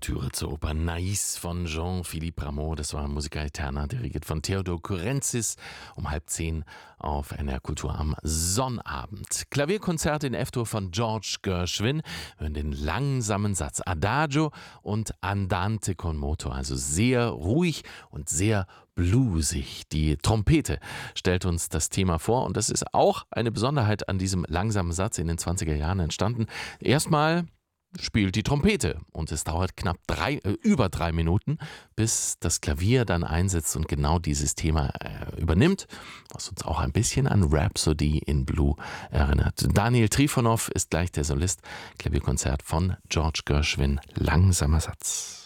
Ouvertüre zur Oper Nais von Jean-Philippe Rameau. Das war Musica Eterna, dirigiert von Theodor Kurenzis, um 9:30 auf NR Kultur am Sonnabend. Klavierkonzert in F-Dur von George Gershwin. Wir hören den langsamen Satz Adagio und Andante con moto, also sehr ruhig und sehr bluesig. Die Trompete stellt uns das Thema vor und das ist auch eine Besonderheit an diesem langsamen Satz, in den 20er Jahren entstanden. Erstmal spielt die Trompete und es dauert knapp über 3 Minuten, bis das Klavier dann einsetzt und genau dieses Thema übernimmt, was uns auch ein bisschen an Rhapsody in Blue erinnert. Daniel Trifonov ist gleich der Solist. Klavierkonzert von George Gershwin, langsamer Satz.